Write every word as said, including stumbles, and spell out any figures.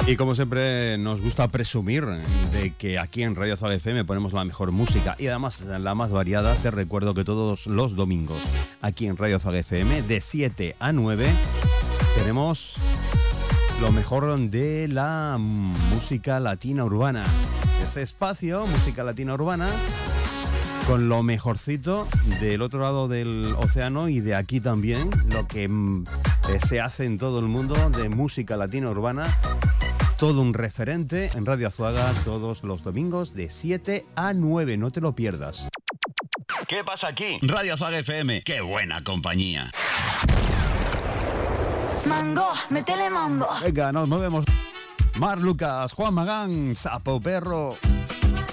Y como siempre nos gusta presumir de que aquí en Radio Zaga F M ponemos la mejor música y además la más variada. Te recuerdo que todos los domingos aquí en Radio Zaga F M de siete a nueve tenemos lo mejor de la música latina urbana. Ese espacio, música latina urbana, con lo mejorcito del otro lado del océano y de aquí también, lo que eh, se hace en todo el mundo de música latina urbana. Todo un referente en Radio Azuaga todos los domingos de siete a nueve, no te lo pierdas. ¿Qué pasa aquí? Radio Azuaga F M, qué buena compañía. Mango, métele mambo. Venga, nos movemos. Mar Lucas, Juan Magán, Sapo Perro.